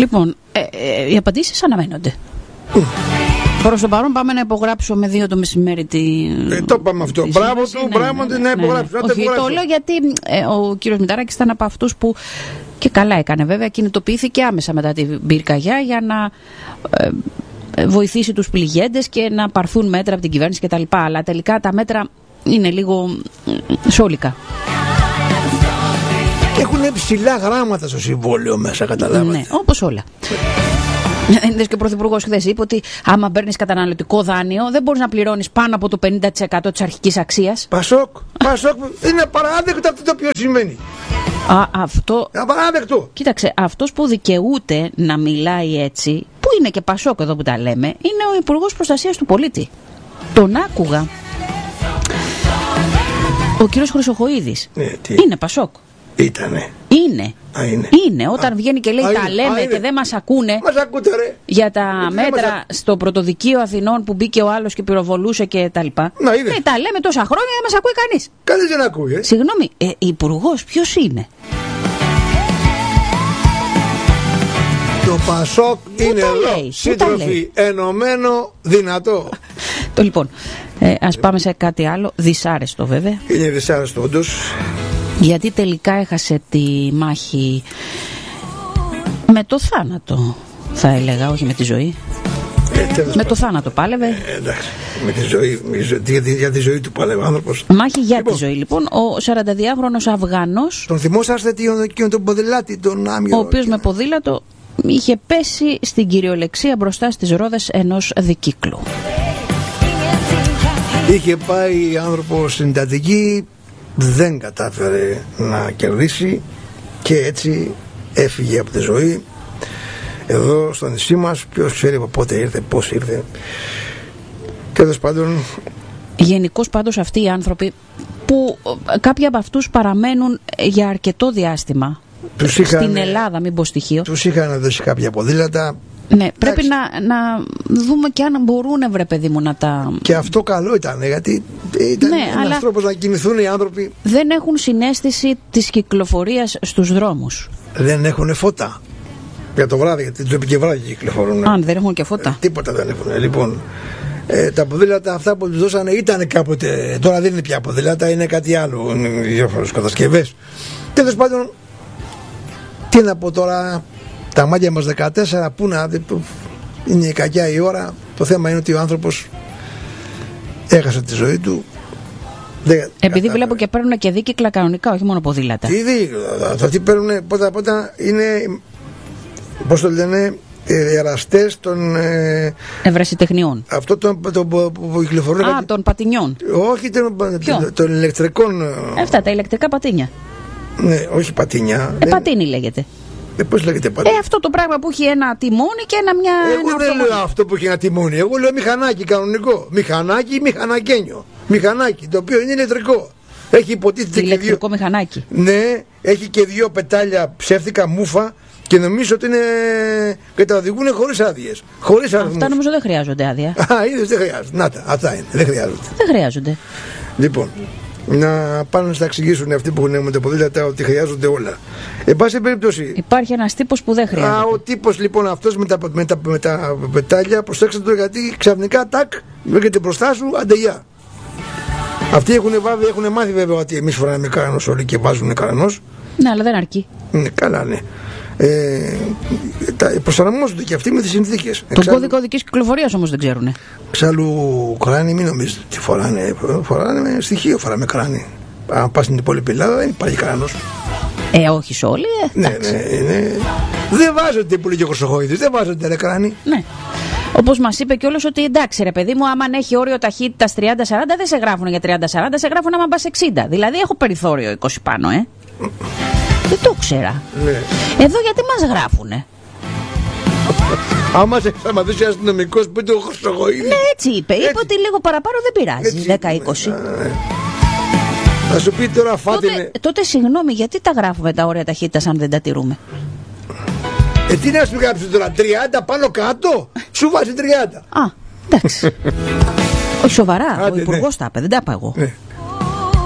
Λοιπόν, οι απαντήσεις αναμένονται. Προς το παρόν πάμε να υπογράψουμε 2 το μεσημέρι το είπαμε αυτό. Μπράβο του, μπράβο του να υπογράψει. Όχι, το λέω γιατί ο κύριος Μηταράκης ήταν από αυτούς που, και καλά έκανε βέβαια, κινητοποιήθηκε άμεσα μετά την πυρκαγιά για να βοηθήσει τους πληγέντες και να πάρθουν μέτρα από την κυβέρνηση κτλ. Αλλά τελικά τα μέτρα είναι λίγο σόλικα. Έχουν ψηλά γράμματα στο συμβόλαιο μέσα, καταλάβατε. Ναι, όπως όλα. Είδες και ο Πρωθυπουργός χθες είπε ότι άμα παίρνεις καταναλωτικό δάνειο δεν μπορείς να πληρώνεις πάνω από το 50% της αρχικής αξίας. Πασόκ, είναι παράδεκτο αυτό το οποίο συμβαίνει. Αυτό. Απαράδεκτο. Κοίταξε, αυτός που δικαιούται να μιλάει έτσι, που είναι και Πασόκ εδώ που τα λέμε, είναι ο Υπουργός Προστασίας του Πολίτη. Τον άκουγα. Ο κύριος Χρυσοχοΐδης. Είναι Πασόκ. Ήτανε. Είναι. Όταν βγαίνει και λέει τα λέμε και δεν μας ακούνε. Μας ακούτε, ρε. Για τα μέτρα στο πρωτοδικείο Αθηνών που μπήκε ο άλλος και πυροβολούσε και τα λοιπά. Τα λέμε τόσα χρόνια, δεν μας ακούει κανείς. Κανείς δεν ακούει. Συγγνώμη, υπουργός ποιος είναι? Το Πασόκ είναι εδώ. Σύντροφοι, ενωμένο, δυνατό. Λοιπόν, ας πάμε σε κάτι άλλο. Δυσάρεστο βέβαια. Είναι δυσάρεστο όντως. Γιατί τελικά έχασε τη μάχη με το θάνατο, θα έλεγα, όχι με τη ζωή. Με το θάνατο πάλευε. Εντάξει, με τη ζωή, για τη ζωή του πάλευε ο άνθρωπος. Μάχη για τη ζωή, λοιπόν. Ο 42χρονος Αφγανός. Τον θυμόσαστε τον ποδηλάτη, τον Άμιο. Ο οποίος με ποδήλατο είχε πέσει στην κυριολεξία μπροστά στις ρόδες ενός δικύκλου. Είχε πάει άνθρωπος στην Ταττική, δεν κατάφερε να κερδίσει και έτσι έφυγε από τη ζωή. Εδώ στο νησί μας, ποιος ξέρει από πότε ήρθε, πώς ήρθε. Τέλος πάντων. Γενικώς πάντως αυτοί οι άνθρωποι που κάποιοι από αυτούς παραμένουν για αρκετό διάστημα στην Ελλάδα, μην πω στοιχείο. Τους είχαν δώσει κάποια ποδήλατα. Ναι, πρέπει να δούμε και αν μπορούν, βρε παιδί μου, να τα. Και αυτό καλό ήταν, γιατί ήταν ένας τρόπος να κινηθούν οι άνθρωποι. Δεν έχουν συναίσθηση της κυκλοφορίας στους δρόμους. Δεν έχουν φώτα. Για το βράδυ, γιατί το και βράδυ κυκλοφορούν. Αν δεν έχουν και φώτα. Τίποτα δεν έχουν. Λοιπόν, τα ποδήλατα αυτά που τους δώσανε ήταν κάποτε. Τώρα δεν είναι πια ποδήλατα, είναι κάτι άλλο. Είναι διάφορες κατασκευές. Τέλος πάντων, τι να πω τώρα. Τα μάτια μας 14, πού να, είναι η κακιά η ώρα. Το θέμα είναι ότι ο άνθρωπος έχασε τη ζωή του. Επειδή βλέπω και παίρνουν και δίκυκλα κανονικά, όχι μόνο ποδήλατα. Τι δίκυκλα, αυτοί παίρνουν πρώτα είναι, πώς το λένε, εραστές των ευρεσιτεχνιών. Αυτό που κυκλοφορούν. Των πατινιών. Όχι των ηλεκτρικών. Αυτά τα ηλεκτρικά πατίνια. Ναι, όχι πατίνια. Πατίνι λέγεται. Πώς λέγεται πατίνι? Αυτό το πράγμα που έχει ένα τιμόνι και Εγώ δεν λέω αυτό που έχει ένα τιμόνι. Εγώ λέω μηχανάκι κανονικό. Μηχανάκι ή μηχανακένιο. Μηχανάκι το οποίο είναι ηλεκτρικό. Έχει υποτίθεται ηλεκτρικό μηχανάκι. Ναι, έχει και 2 πετάλια ψεύτικα μούφα και νομίζω ότι είναι. Και τα οδηγούν χωρίς άδειες. Αυτά νομίζω δεν χρειάζονται άδεια. Είδες, δεν χρειάζονται. Να τα, αυτά είναι. Δεν χρειάζονται. Δεν χρειάζονται. Λοιπόν, να πάνε να στα εξηγήσουν αυτοί που έχουν με τα ποδήλατα ότι χρειάζονται όλα. Εν πάση περίπτωση. Υπάρχει ένας τύπος που δεν χρειάζεται. Ο τύπος λοιπόν αυτός με τα πετάλια, προσέξτε το, γιατί ξαφνικά τάκ, βρίσκεται μπροστά σου, αντεγιά. Αυτοί έχουν μάθει βέβαια ότι εμείς φοράμε καρανός όλοι και βάζουν καρανός. Ναι, αλλά δεν αρκεί. Ναι, καλά, ναι. Προσαρμόζονται και αυτοί με τις συνθήκες. Τον κώδικα οδικής κυκλοφορίας όμως δεν ξέρουν. Εξάλλου κράνη, μην νομίζετε τι φοράνε. Φοράνε με στοιχείο, φοράμε κράνη. Αν πας στην υπόλοιπη Ελλάδα δεν υπάρχει κράνος. Όχι σε όλοι. Ναι. Δεν βάζονται που λέγει ο Χρυσοχοΐδης, δεν βάζονται ρε κράνη. Ναι. Όπως μας είπε κιόλας ότι εντάξει ρε παιδί μου, άμα έχει όριο ταχύτητας 30-40 δεν σε γράφουν για 30-40, σε γράφουν άμα πας 60. Δηλαδή έχω περιθώριο 20 πάνω, Δεν το ξέρα. Ναι. Εδώ γιατί μας γράφουνε. Άμα σε σταματήσει ο αστυνομικός που είναι ο Χρυσοχοΐδης. Ναι, έτσι είπε. Είπε ότι λίγο παραπάνω δεν πειράζει. 10-20. Θα σου πει τώρα φάτε. Τότε συγγνώμη, γιατί τα γράφουμε τα όρια ταχύτητας αν δεν τα τηρούμε? Τι να σου γράψει τώρα, 30 πάνω κάτω, σου βάζει 30. Εντάξει. Όχι σοβαρά, ο υπουργός τα είπε, δεν τα είπα εγώ.